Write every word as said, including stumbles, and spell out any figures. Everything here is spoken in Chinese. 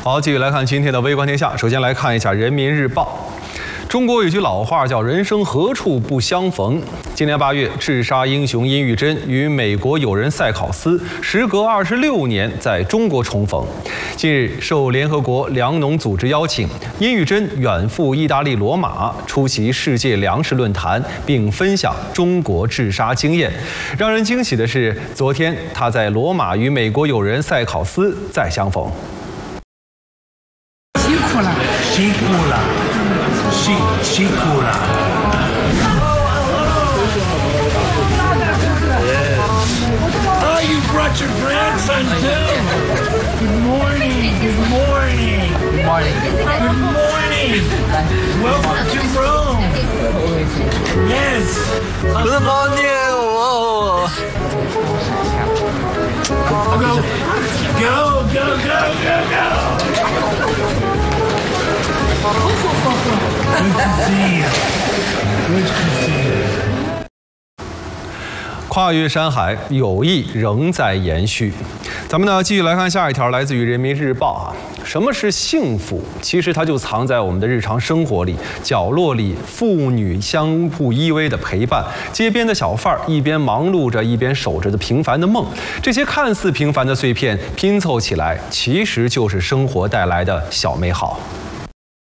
好，继续来看今天的微观天下。首先来看一下《人民日报》。中国有句老话叫“人生何处不相逢”。今年八月，治沙英雄殷玉珍与美国友人塞考斯时隔二十六年在中国重逢。近日，受联合国粮农组织邀请，殷玉珍远赴意大利罗马出席世界粮食论坛，并分享中国治沙经验。让人惊喜的是，昨天他在罗马与美国友人塞考斯再相逢。 辛苦了，辛苦了。辛辛苦了。Oh, you brought your grandson too. Good morning. Good morning. Good morning. Good morning. Welcome to Rome. Yes. Good morning. Whoa. Go, go, go, go, go, go. Good to see you. Good to see you. 跨越山海，友谊仍在延续。咱们呢，继续来看下一条，来自于《人民日报》啊。什么是幸福？其实它就藏在我们的日常生活里，角落里父女相互依偎的陪伴，街边的小贩一边忙碌着，一边守着的平凡的梦。这些看似平凡的碎片拼凑起来，其实就是生活带来的小美好。